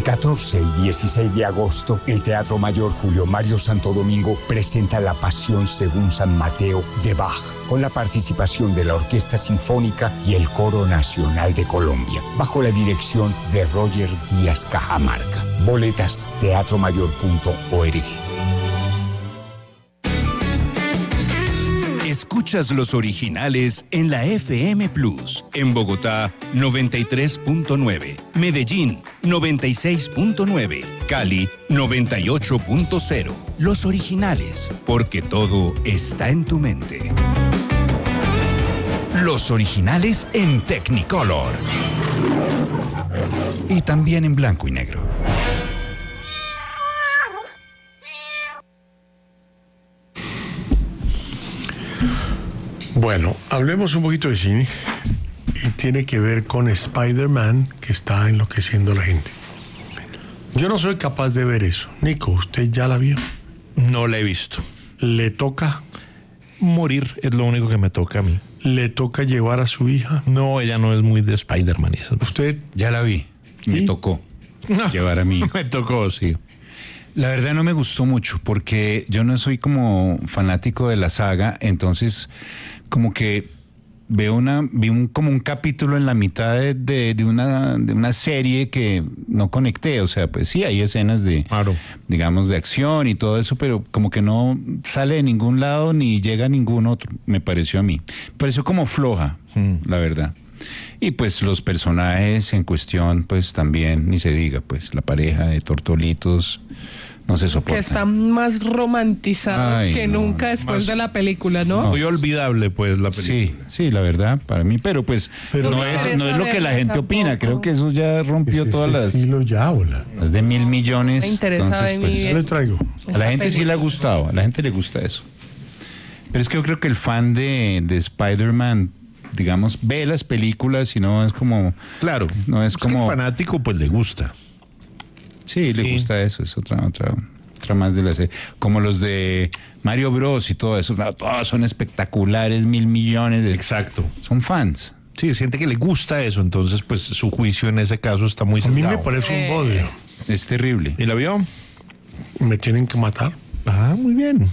14 y 16 de agosto, el Teatro Mayor Julio Mario Santo Domingo presenta La Pasión según San Mateo de Bach, con la participación de la Orquesta Sinfónica y el Coro Nacional de Colombia, bajo la dirección de Roger Díaz Cajamarca. Boletas, teatromayor.org. Escuchas los originales en la FM Plus. En Bogotá, 93.9. Medellín, 96.9. Cali, 98.0. Los originales, porque todo está en tu mente. Los originales en Technicolor. Y también en blanco y negro. Bueno, hablemos un poquito de cine y tiene que ver con Spider-Man, que está enloqueciendo a la gente. Yo no soy capaz de ver eso. Nico, ¿usted ya la vio? No la he visto. ¿Le toca? Morir es lo único que me toca a mí. ¿Le toca llevar a su hija? No, ella no es muy de Spider-Man. ¿Usted? Ya la vi. Me tocó llevar a mí. Me tocó, sí. La verdad no me gustó mucho porque yo no soy como fanático de la saga, entonces como que vi como un capítulo en la mitad de una serie que no conecté, o sea, pues sí, hay escenas digamos, de acción y todo eso, pero como que no sale de ningún lado ni llega a ningún otro, me pareció a mí. Me pareció como floja, la verdad. Y pues los personajes en cuestión, pues también, ni se diga, pues la pareja de Tortolitos no se soporta. Que están más romantizados que nunca después de la película, ¿no? Muy olvidable, pues, la película. Sí, la verdad, para mí, pero no es lo que la gente opina. Creo que eso ya rompió todas las... Más de 1.000 millones. Me interesa entonces, pues, le traigo. A la gente sí le ha gustado, a la gente le gusta eso. Pero es que yo creo que el fan de Spider-Man, digamos, ve las películas y no es como... Claro, no es como... que el fanático, pues, le gusta. Sí, le gusta eso, es otra más de la serie. Como los de Mario Bros y todo eso, todos son espectaculares, 1.000 millones. Exacto. Son fans. Sí, siente que le gusta eso, entonces pues su juicio en ese caso está muy sesgado. A mí me parece un bodrio. Es terrible. ¿Y la vio? Me tienen que matar. Ah, muy bien.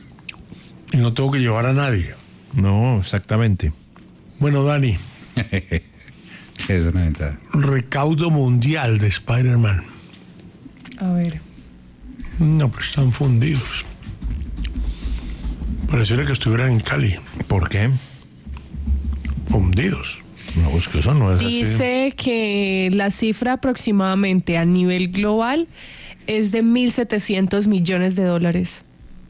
Y no tengo que llevar a nadie. No, exactamente. Bueno, Dani. Es una ventaja. Recaudo mundial de Spider-Man. A ver. No, pero están fundidos. Pareciera que estuvieran en Cali. ¿Por qué? Fundidos. No, pues que eso no es Dice que la cifra aproximadamente a nivel global es de 1.700 millones de dólares.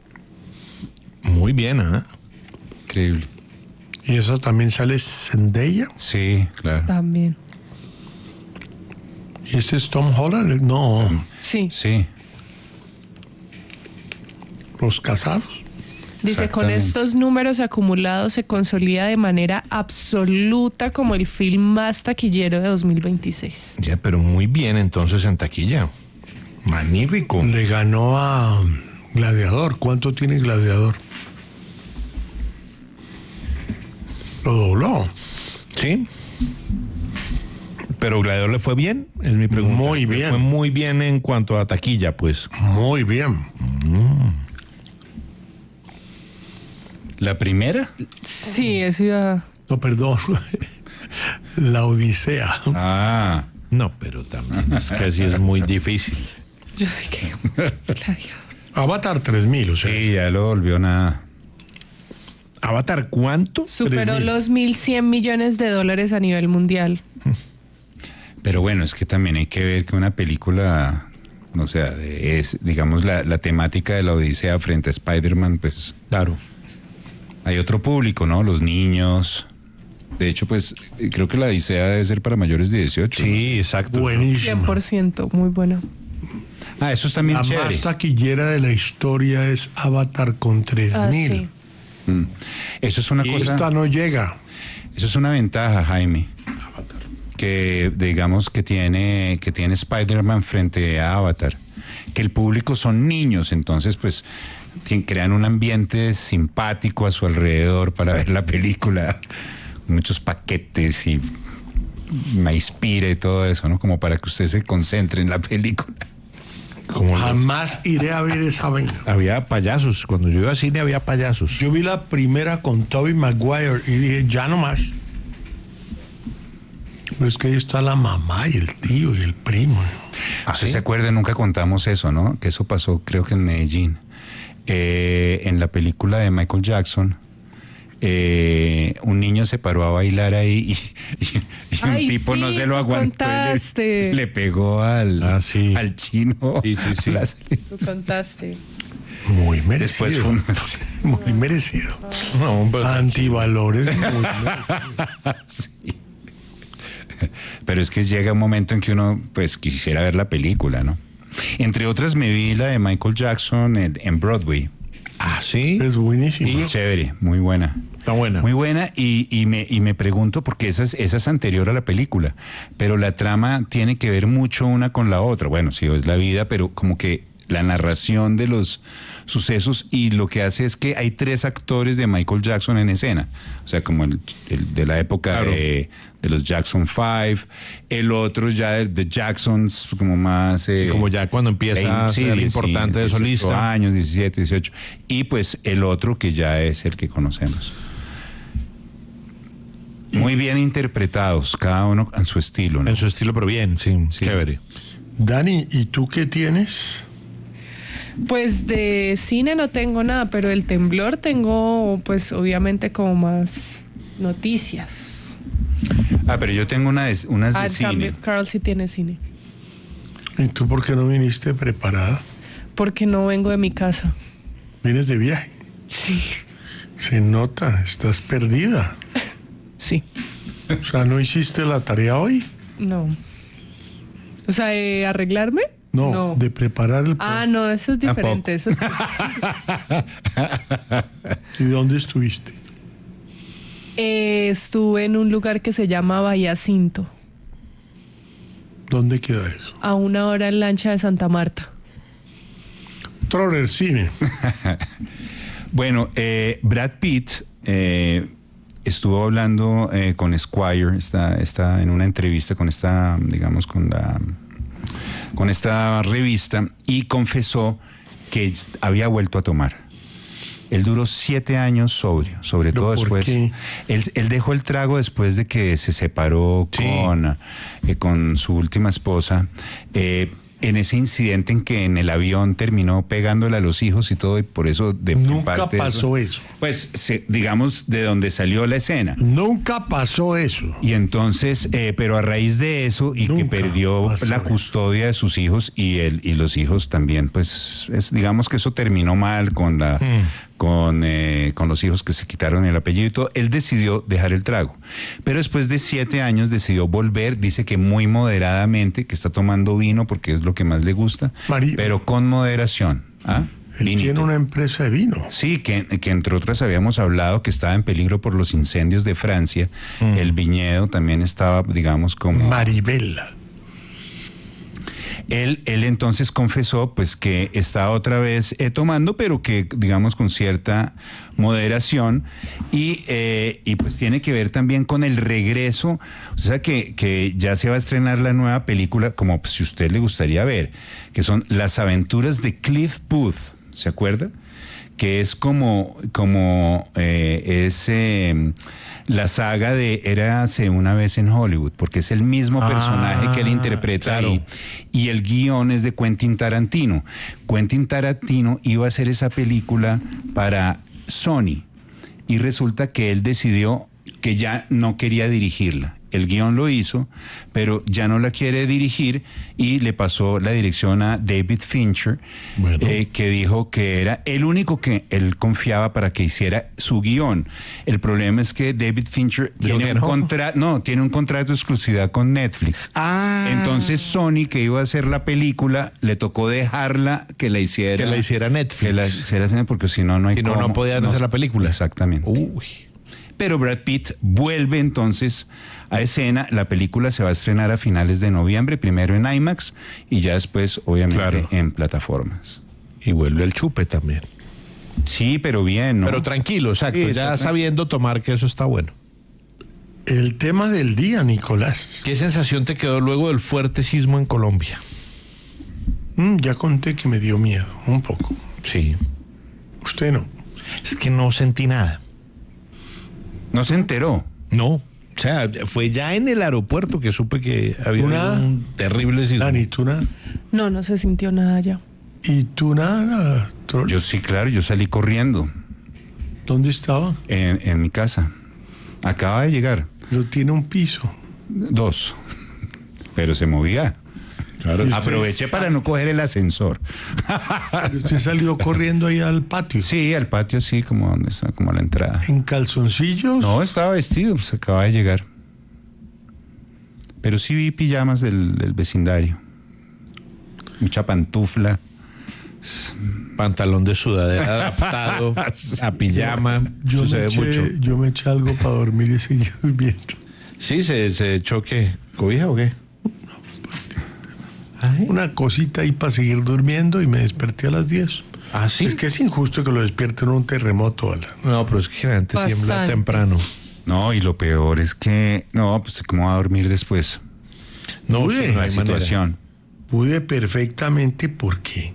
Muy bien, ¿eh? Increíble. ¿Y eso también sale Zendaya? Sí, claro. También. ¿Y este es Tom Holland? No. Sí. Sí. ¿Los casados? Dice, con estos números acumulados se consolida de manera absoluta como el film más taquillero de 2026. Ya, pero muy bien entonces en taquilla. Magnífico. Le ganó a Gladiador. ¿Cuánto tiene Gladiador? Lo dobló. Sí. ¿Pero Gladiador le fue bien? Es mi pregunta. Muy bien. Le fue muy bien en cuanto a taquilla, pues. Muy bien. ¿La primera? Sí, eso iba... No, perdón. La Odisea. Ah. No, pero también es que así es muy difícil. Yo sí que... Avatar 3.000, o sea. Sí, ya lo volvió nada. ¿Avatar cuánto? Superó los 1.100 millones de dólares a nivel mundial. Pero bueno, es que también hay que ver que una película, o sea, es, digamos, la temática de la Odisea frente a Spider-Man, pues... Claro. Hay otro público, ¿no? Los niños. De hecho, pues, creo que la Odisea debe ser para mayores de 18. Sí, ¿no? exacto. Buenísimo. 100%, muy buena. Ah, eso es también chévere. La más taquillera de la historia es Avatar con 3.000. Ah, sí. Eso es una Y cosa... esta no llega. Eso es una ventaja, Jaime. Que digamos que tiene Spider-Man frente a Avatar. Que el público son niños, entonces pues crean un ambiente simpático a su alrededor para ver la película. Muchos paquetes y me inspire y todo eso, ¿no? Como para que usted se concentre en la película. Jamás iré a ver esa vaina. Había payasos. Cuando yo iba al cine había payasos. Yo vi la primera con Tobey Maguire y dije, ya no más. Pero es que ahí está la mamá y el tío y el primo. ¿Usted se acuerda? Nunca contamos eso, ¿no? Que eso pasó, creo que en Medellín. En la película de Michael Jackson, un niño se paró a bailar ahí y un Ay, tipo sí, no se lo aguantó y le pegó al chino. Sí. Tú contaste. Muy merecido. Después fue Muy merecido. No, pues, Antivalores. Muy merecido. Sí. Pero es que llega un momento en que uno pues quisiera ver la película, ¿no? Entre otras me vi la de Michael Jackson en Broadway. sí. Es buenísimo. Chévere, muy buena. Está buena. Muy buena y me pregunto, porque esa es anterior a la película, pero la trama tiene que ver mucho una con la otra. Bueno, sí, es la vida, pero como que la narración de los sucesos, y lo que hace es que hay 3 actores de Michael Jackson en escena, o sea, como el de la época Claro. de los Jackson 5, el otro ya de Jacksons, como más... como ya cuando empieza a ser importante de 18 solista. años, 17, 18, y pues el otro que ya es el que conocemos. Muy bien interpretados, cada uno en su estilo, ¿no? En su estilo, pero bien, sí. Chévere. Dani, ¿y tú qué tienes? Pues de cine no tengo nada, pero del temblor tengo, pues obviamente como más noticias. Pero yo tengo unas de En cine. cambio, Carl sí tiene cine. ¿Y tú por qué no viniste preparada? Porque no vengo de mi casa. ¿Vienes de viaje? Sí. Se nota, estás perdida. Sí. O sea, ¿no hiciste la tarea hoy? No. O sea, ¿arreglarme? No, de preparar el... No, eso es diferente. Eso sí. ¿Y dónde estuviste? Estuve en un lugar que se llama Vallacinto, ¿Dónde queda eso? a 1 hora en lancha de Santa Marta. Troller Cine. Bueno, Brad Pitt estuvo hablando con Esquire, está en una entrevista con esta, digamos, con esta revista, y confesó que había vuelto a tomar. Él duró 7 años sobrio, sobre ¿Pero todo por después. qué? Él dejó el trago después de que se separó con su última esposa. En ese incidente en que en el avión terminó pegándole a los hijos y todo, y por eso Nunca pasó eso. Pues digamos de donde salió la escena. Nunca pasó eso. Y entonces, pero a raíz de eso, y que Nunca perdió pasó la eso. custodia de sus hijos, y los hijos también, pues digamos que eso terminó mal con los hijos que se quitaron el apellido y todo. Él decidió dejar el trago, pero después de 7 años decidió volver. Dice que muy moderadamente, que está tomando vino porque es lo que más le gusta, pero con moderación. Él Vinito. tiene una empresa de vino. Sí, que entre otras habíamos hablado que estaba en peligro por los incendios de Francia. El viñedo también estaba, digamos, como... Maribela. Él entonces confesó pues que está otra vez tomando, pero que digamos con cierta moderación, y pues tiene que ver también con el regreso, o sea que ya se va a estrenar la nueva película, como si a usted le gustaría ver, que son Las aventuras de Cliff Booth, ¿se acuerda? Que es como la saga de Érase una vez en Hollywood, porque es el mismo personaje que él interpreta ahí, y el guión es de Quentin Tarantino. Quentin Tarantino iba a hacer esa película para Sony, y resulta que él decidió que ya no quería dirigirla. El guión lo hizo, pero ya no la quiere dirigir, y le pasó la dirección a David Fincher, que dijo que era el único que él confiaba para que hiciera su guión. El problema es que David Fincher tiene un contrato de exclusividad con Netflix. Entonces Sony, que iba a hacer la película, le tocó dejarla que la hiciera Netflix. Que la hiciera, porque si no, no hay cómo. No podían hacer la película. Exactamente. Pero Brad Pitt vuelve entonces a escena. La película se va a estrenar a finales de noviembre, primero en IMAX y ya después, obviamente, en plataformas. Y vuelve el chupe también. Sí, pero bien, ¿no? Pero tranquilo, exacto. Sí, ya sabiendo tomar, que eso está bueno. El tema del día, Nicolás. ¿Qué sensación te quedó luego del fuerte sismo en Colombia? Ya conté que me dio miedo, un poco. Sí. Usted no. Es que no sentí nada. No se enteró. No. O sea, fue ya en el aeropuerto que supe que había un terrible sismo. Dani, ¿tú nada? No se sintió nada ya. ¿Y tú nada? Yo sí, claro, yo salí corriendo ¿Dónde estaba? en mi casa. Acaba de llegar. Pero tiene un piso. 2. Pero se movía. Claro. Aproveché para no coger el ascensor. ¿Usted salió corriendo ahí al patio? Sí, al patio, sí, como donde está, como a la entrada. ¿En calzoncillos? No, estaba vestido, pues acaba de llegar. Pero sí vi pijamas del vecindario. Mucha pantufla. Pantalón de sudadera adaptado a pijama. Sucede mucho. Yo me eché algo para dormir y seguí durmiendo. Sí, se echó ¿qué? ¿Cobija o qué? Una cosita ahí para seguir durmiendo y me desperté a las 10. ¿Ah, sí? Es que es injusto que lo despierten en un terremoto. No, pero es que generalmente tiembla Bastante. temprano. No, y lo peor es que... No, pues ¿cómo va a dormir después? No, Uy, sí, no La hay manera. situación. Pude perfectamente porque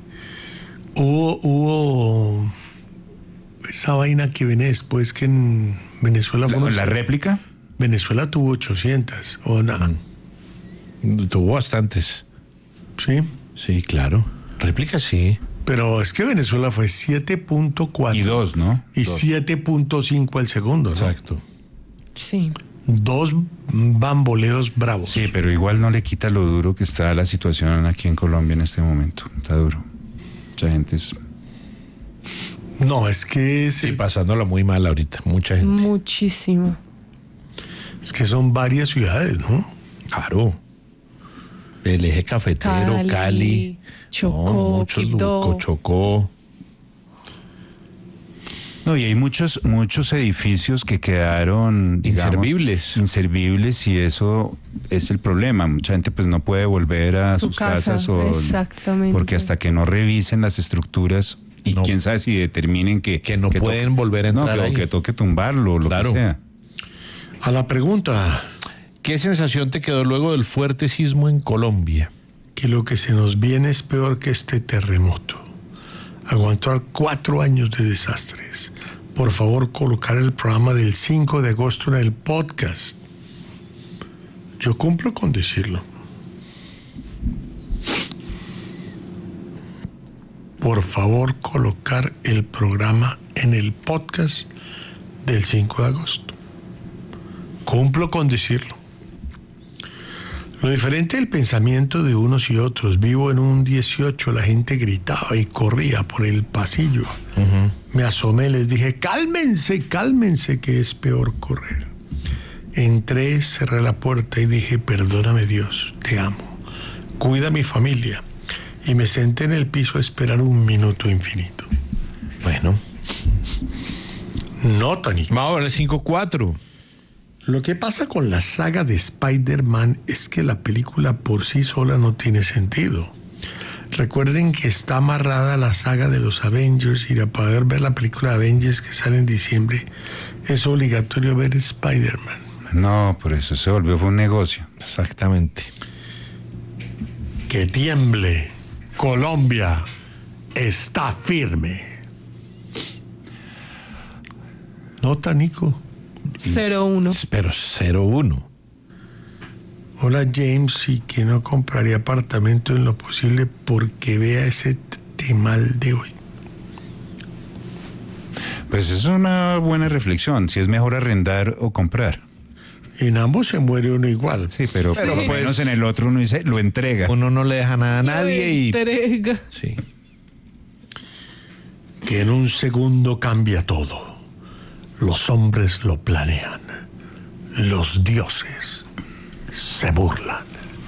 hubo esa vaina que viene después que en Venezuela fue ¿La réplica? Venezuela tuvo 800 o nada. Tuvo bastantes. Sí, Sí, claro. Réplica, sí. pero es que Venezuela fue 7.4 Y 2, ¿no? y 7.5 el segundo, ¿no? Exacto. Sí. 2 bamboleos bravos. Sí, pero igual no le quita lo duro que está la situación aquí en Colombia en este momento. Está duro. Mucha gente es... No, es que Sí, pasándola muy mal ahorita. Mucha gente. Muchísimo. es que son varias ciudades, ¿no? Claro. El eje cafetero, Cali. Chocó, muchos Quibdó. Chocó. No, y hay muchos edificios que quedaron, digamos, inservibles y eso es el problema. Mucha gente pues no puede volver a Su sus casa, casas exactamente. porque hasta que no revisen las estructuras y No. quién sabe si determinen que No pueden volver a entrar no, ahí. que toque tumbarlo, lo Claro. que sea. A la pregunta, ¿Qué sensación te quedó luego del fuerte sismo en Colombia? que lo que se nos viene es peor que este terremoto. Aguantar 4 años de desastres. Por favor, colocar el programa del 5 de agosto en el podcast. Yo cumplo con decirlo. Por favor, colocar el programa en el podcast del 5 de agosto. Cumplo con decirlo. Lo diferente del pensamiento de unos y otros. Vivo en un 18, la gente gritaba y corría por el pasillo. Me asomé, les dije, cálmense, cálmense, que es peor correr. Entré, cerré la puerta y dije, perdóname Dios, te amo. Cuida a mi familia. Y me senté en el piso a esperar un minuto infinito. Bueno. No, Tony. Vamos a ver el 5-4. Lo que pasa con la saga de Spider-Man es que la película por sí sola no tiene sentido. Recuerden que está amarrada a la saga de los Avengers y para poder ver la película de Avengers que sale en diciembre es obligatorio ver Spider-Man. No, por eso se volvió, fue un negocio. Exactamente. Que tiemble. Colombia está firme. Nota, Nico. 0-1. Pero 0-1. Hola, James, y que no compraría apartamento en lo posible porque vea ese temal de hoy. Pues es una buena reflexión, si es mejor arrendar o comprar. En ambos se muere uno igual. Sí, pero por lo menos en el otro uno dice, lo entrega. Uno no le deja nada a nadie y... Entrega. Sí. Que en un segundo cambia todo. Los hombres lo planean. Los dioses se burlan.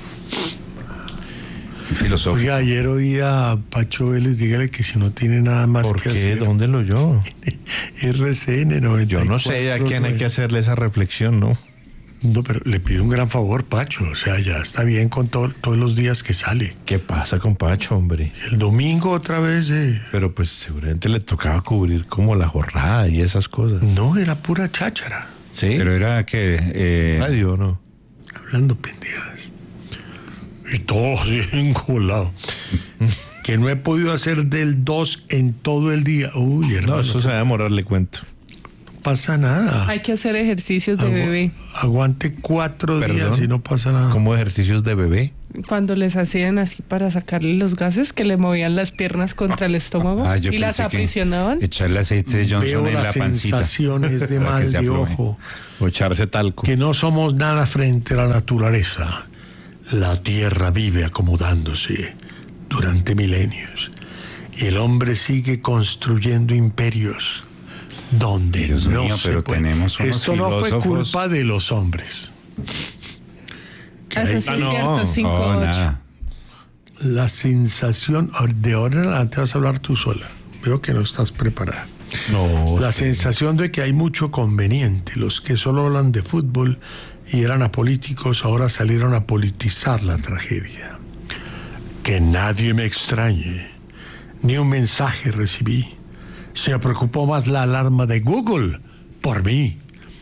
Filosófico. Oiga, ayer oí a Pacho Vélez, dígale que si no tiene nada más ¿Por que qué? hacer. ¿Dónde lo oyó? RCN 94. Yo no sé a quién hay que hacerle esa reflexión, ¿no? No, pero le pido un gran favor, Pacho. O sea, ya está bien con todos los días que sale. ¿Qué pasa con Pacho, hombre? El domingo otra vez. Pero pues seguramente le tocaba cubrir como la jornada y esas cosas. No, era pura cháchara. Sí. Pero era que... Radio, ¿no? Hablando pendejadas. Y todo así enculado. Que no he podido hacer del 2 en todo el día. Uy, hermano. No, eso se va a demorar, le cuento. No pasa nada. Hay que hacer ejercicios de bebé. Aguante 4 días Perdón, y no pasa nada. Como ejercicios de bebé. Cuando les hacían así para sacarle los gases, que le movían las piernas contra el estómago yo y las pensé que aprisionaban. echarle aceite de Johnson Veo en la las pancita. sensaciones de para que mal se de afloje. ojo. O echarse talco. Que no somos nada frente a la naturaleza. La tierra vive acomodándose durante milenios. Y el hombre sigue construyendo imperios donde Dios no mío, se pero puede. tenemos unos Esto no fue filósofos. culpa de los hombres. Que Eso hay- sí es cierto, 5-8. nada. La sensación, de ahora en adelante vas a hablar tú sola. Veo que no estás preparada. No. La sensación de que hay mucho conveniente. Los que solo hablan de fútbol y eran apolíticos ahora salieron a politizar la tragedia. Que nadie me extrañe. Ni un mensaje recibí. Se preocupó más la alarma de Google por mí.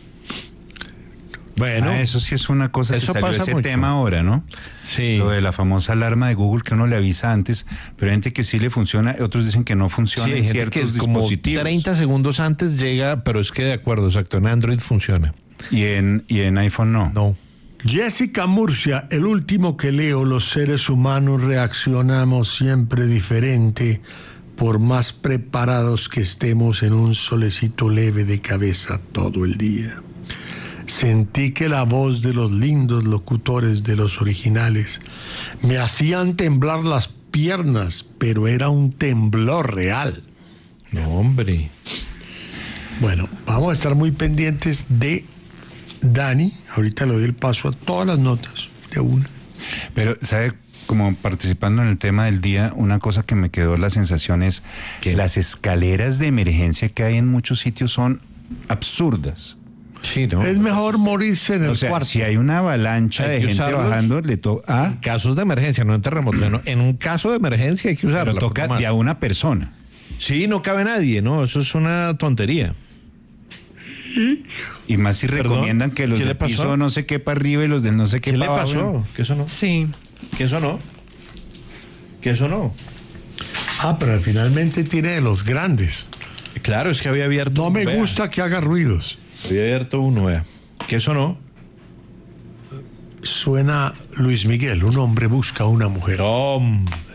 Bueno, Eso sí es una cosa eso que salió pasa ese mucho. tema ahora, ¿no? sí. Lo de la famosa alarma de Google que uno le avisa antes, pero hay gente que sí le funciona, otros dicen que no funciona Sí, hay en gente que ciertos es como dispositivos. 30 segundos antes llega, pero es que de acuerdo, exacto, en Android funciona. Y en iPhone no. No. Jessica Murcia, el último que leo, los seres humanos reaccionamos siempre diferente, por más preparados que estemos en un solecito leve de cabeza todo el día. Sentí que la voz de los lindos locutores de los originales me hacían temblar las piernas, pero era un temblor real. No, hombre. Bueno, vamos a estar muy pendientes de Dani. Ahorita le doy el paso a todas las notas de una. Pero, ¿sabe? Como participando en el tema del día, una cosa que me quedó la sensación es que las escaleras de emergencia que hay en muchos sitios son absurdas. Sí, ¿no? Es mejor morirse en el O sea, cuarto. si hay una avalancha Hay de que gente usarlos. bajando, le toca... Casos de emergencia, no en terremotos. En un caso de emergencia hay que usarlo. pero toca de a una persona. Sí, no cabe nadie, ¿no? Eso es una tontería. Y más si ¿Perdón? recomiendan que los ¿Qué le del pasó? piso no sé qué para arriba y los del no sé qué, ¿Qué le para abajo. pasó? ¿Qué eso no? Sí. ¿Qué eso no? ¿Qué eso no? Ah, pero finalmente tiene de los grandes. Claro, es que había abierto. No me vea, gusta que haga ruidos. Había abierto uno, vea. ¿Qué eso no? Suena Luis Miguel, un hombre busca a una mujer. Hombre.